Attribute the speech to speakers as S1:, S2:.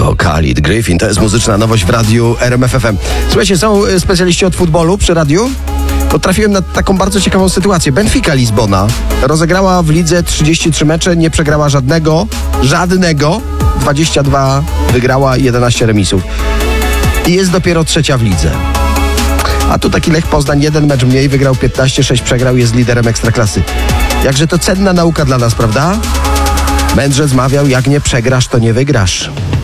S1: To Khalid Griffin, to jest muzyczna nowość w radiu RMF FM. Słuchajcie, są specjaliści od futbolu przy radiu? To trafiłem na taką bardzo ciekawą sytuację. Benfica Lizbona rozegrała w lidze 33 mecze, nie przegrała żadnego, 22 wygrała, 11 remisów. I jest dopiero trzecia w lidze. A tu taki Lech Poznań, jeden mecz mniej, wygrał 15, 6 przegrał, jest liderem Ekstraklasy. Jakże to cenna nauka dla nas, prawda? Mędrzec mawiał, jak nie przegrasz, to nie wygrasz.